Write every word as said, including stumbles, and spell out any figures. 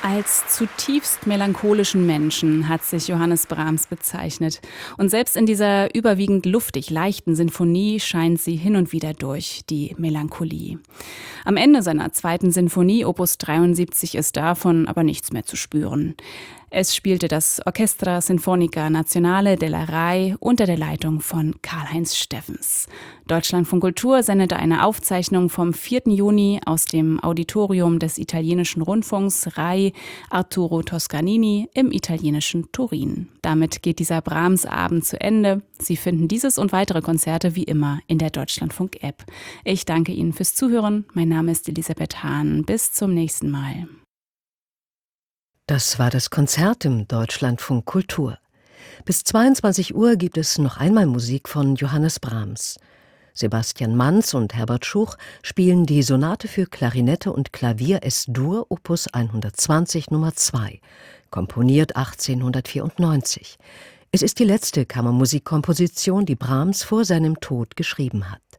Als zutiefst melancholischen Menschen hat sich Johannes Brahms bezeichnet. Und selbst in dieser überwiegend luftig leichten Sinfonie scheint sie hin und wieder durch, die Melancholie. Am Ende seiner zweiten Sinfonie, Opus dreiundsiebzig, ist davon aber nichts mehr zu spüren. Es spielte das Orchestra Sinfonica Nazionale della R A I unter der Leitung von Karl-Heinz Steffens. Deutschlandfunk Kultur sendete eine Aufzeichnung vom vierten Juni aus dem Auditorium des italienischen Rundfunks R A I Arturo Toscanini im italienischen Turin. Damit geht dieser Brahms-Abend zu Ende. Sie finden dieses und weitere Konzerte wie immer in der Deutschlandfunk-App. Ich danke Ihnen fürs Zuhören. Mein Name ist Elisabeth Hahn. Bis zum nächsten Mal. Das war das Konzert im Deutschlandfunk Kultur. Bis zweiundzwanzig Uhr gibt es noch einmal Musik von Johannes Brahms. Sebastian Manz und Herbert Schuch spielen die Sonate für Klarinette und Klavier Es-Dur Opus hundertzwanzig Nummer zwei, komponiert achtzehnhundertvierundneunzig. Es ist die letzte Kammermusikkomposition, die Brahms vor seinem Tod geschrieben hat.